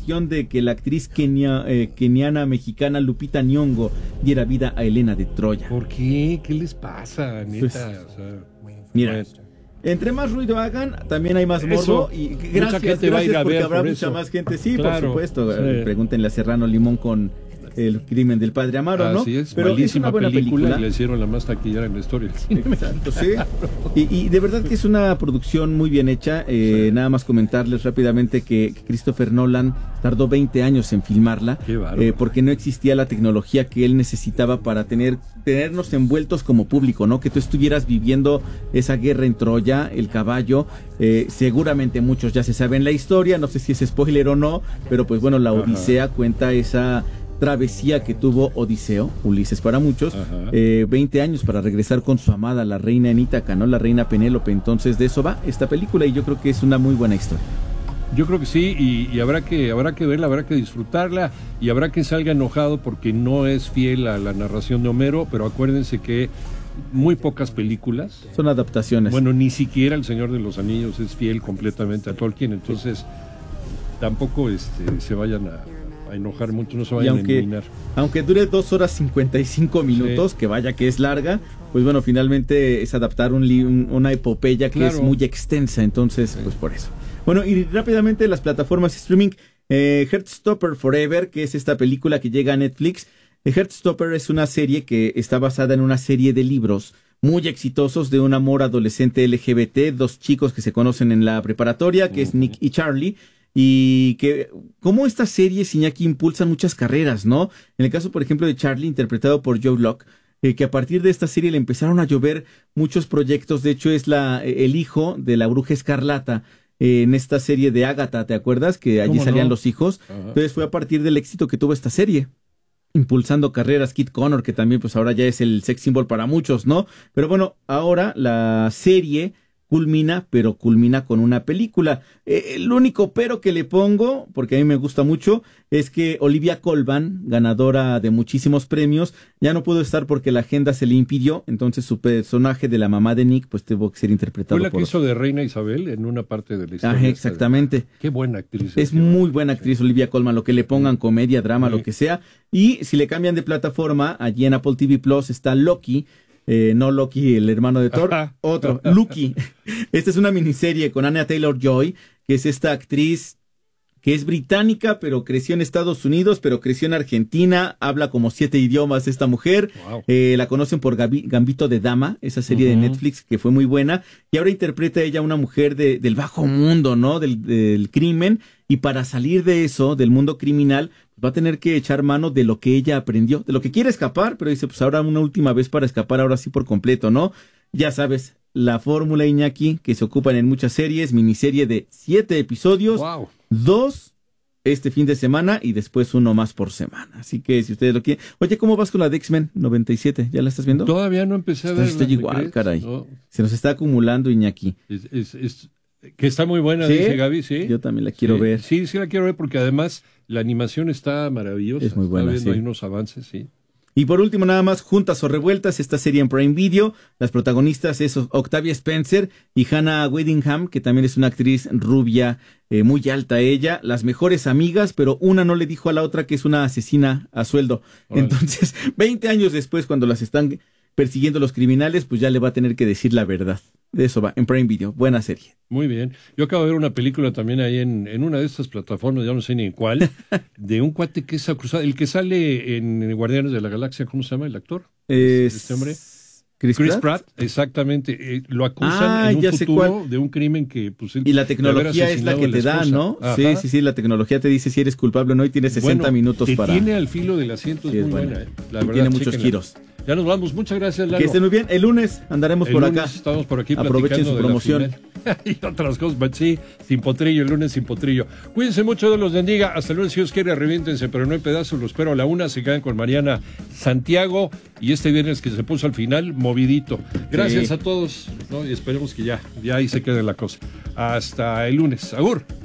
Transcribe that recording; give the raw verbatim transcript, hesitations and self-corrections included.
versión de que la actriz kenia, eh, keniana mexicana Lupita Nyong'o diera vida a Helena de Troya. ¿Por qué? ¿Qué les pasa, neta? Pues, o sea, mira, bueno. entre más ruido hagan, también hay más morbo. Eso, Y mucha gracias, gente va a ir gracias a porque ver habrá por mucha eso. más gente. Sí, Claro, por supuesto. sí. Pregúntenle a Serrano Limón con El crimen del padre Amaro, ¿no? Así es, pero malísima es una buena película, película. y le hicieron la más taquillera en la historia. Exacto, sí. Y, y de verdad que es una producción muy bien hecha. Eh, sí. Nada más comentarles rápidamente que Christopher Nolan tardó veinte años en filmarla. Qué bárbaro. Eh, porque no existía la tecnología que él necesitaba para tener tenernos envueltos como público, ¿no? Que tú estuvieras viviendo esa guerra en Troya, el caballo. Eh, seguramente muchos ya se saben la historia, no sé si es spoiler o no, pero pues bueno, la Odisea Ajá. cuenta esa travesía que tuvo Odiseo, Ulises para muchos, eh, veinte años para regresar con su amada, la reina en Ítaca, ¿no? La reina Penélope. Entonces de eso va esta película y yo creo que es una muy buena historia. Yo creo que sí, y, y habrá que habrá que verla, habrá que disfrutarla, y habrá que salga enojado porque no es fiel a la narración de Homero, pero acuérdense que muy pocas películas son adaptaciones. Bueno, ni siquiera El Señor de los Anillos es fiel completamente a Tolkien, entonces tampoco este, se vayan a, a enojar mucho, no se vayan aunque, a eliminar. Aunque dure dos horas cincuenta y cinco minutos, sí. que vaya que es larga, pues bueno, finalmente es adaptar un, un, una epopeya que claro. es muy extensa, entonces sí. pues por eso. Bueno, y rápidamente las plataformas streaming, eh, Heartstopper Forever, que es esta película que llega a Netflix. Heartstopper es una serie que está basada en una serie de libros muy exitosos de un amor adolescente L G B T, dos chicos que se conocen en la preparatoria, que uh-huh. es Nick y Charlie, y que como estas series, Iñaki, impulsan muchas carreras, ¿no? En el caso, por ejemplo, de Charlie, interpretado por Joe Locke, eh, que a partir de esta serie le empezaron a llover muchos proyectos. De hecho, es la el hijo de la Bruja Escarlata, en esta serie de Agatha, ¿te acuerdas? Que allí salían no? los hijos. Ajá. Entonces fue a partir del éxito que tuvo esta serie, impulsando carreras. Kit Connor, que también pues ahora ya es el sex symbol para muchos, ¿no? Pero bueno, ahora la serie culmina, pero culmina con una película. Eh, el único pero que le pongo, porque a mí me gusta mucho, es que Olivia Colman, ganadora de muchísimos premios, ya no pudo estar porque la agenda se le impidió, entonces su personaje de la mamá de Nick pues tuvo que ser interpretado por... Fue la por... que hizo de Reina Isabel en una parte de la historia. Ah, exactamente. De... Qué buena actriz. Es muy buena actriz Olivia Colman, lo que le pongan, comedia, drama, sí. lo que sea. Y si le cambian de plataforma, allí en Apple T V Plus está Loki. Eh, no Loki, el hermano de Thor, Ajá. otro, Loki. Esta es una miniserie con Anya Taylor-Joy, que es esta actriz que es británica, pero creció en Estados Unidos, pero creció en Argentina, habla como siete idiomas esta mujer. Wow. Eh, la conocen por Gabi, Gambito de Dama, esa serie uh-huh. de Netflix que fue muy buena, y ahora interpreta ella una mujer de, del bajo mundo, ¿no? Del, del crimen, y para salir de eso, del mundo criminal, va a tener que echar mano de lo que ella aprendió, de lo que quiere escapar, pero dice, pues ahora una última vez para escapar, ahora sí por completo, ¿no? Ya sabes, la fórmula, Iñaki, que se ocupan en muchas series, miniserie de siete episodios, wow. dos este fin de semana y después uno más por semana. Así que si ustedes lo quieren... Oye, ¿cómo vas con la de X-Men noventa y siete? ¿Ya la estás viendo? Todavía no empecé a ver. Estoy igual, caray. No. Se nos está acumulando, Iñaki. Es... es, es... Que está muy buena, ¿sí? Dice Gaby, sí. Yo también la quiero sí, ver. Sí, sí la quiero ver porque además la animación está maravillosa. Es muy buena, está viendo, sí. Hay unos avances, sí. Y por último, nada más, Juntas o Revueltas, esta serie en Prime Video. Las protagonistas es Octavia Spencer y Hannah Waddingham, que también es una actriz rubia, eh, muy alta ella. Las mejores amigas, pero una no le dijo a la otra que es una asesina a sueldo. Vale. Entonces, veinte años después, cuando las están persiguiendo los criminales, pues ya le va a tener que decir la verdad. De eso va, en Prime Video. Buena serie. Muy bien. Yo acabo de ver una película también ahí en, en una de estas plataformas, ya no sé ni en cuál, de un cuate que es acusado, el que sale en Guardianes de la Galaxia, ¿cómo se llama el actor? Es... Este hombre. Chris, Chris Pratt? Pratt, exactamente. Eh, lo acusan ah, en un ya futuro de un crimen que... Pues, y la tecnología es la que te da, ¿no? Ajá. Sí, sí, sí, la tecnología te dice si eres culpable o no y tienes sesenta bueno, minutos te para... tiene al filo del asiento, es sí, muy es buena. buena eh. La verdad, tiene muchos chéquenla. giros. Ya nos vamos, muchas gracias, Lalo. Que estén muy bien, el lunes andaremos el por lunes acá. Estamos por aquí aprovechen su promoción. Y otras cosas, sí, sin potrillo, el lunes sin potrillo. Cuídense mucho, Dios los bendiga. Hasta el lunes, si Dios quiere, reviéntense, pero no hay pedazos. Lo espero a la una. Se quedan con Mariana Santiago. Y este viernes que se puso al final, movidito. Gracias sí. a todos, ¿no? Y esperemos que ya, ya ahí se quede la cosa. Hasta el lunes. Agur.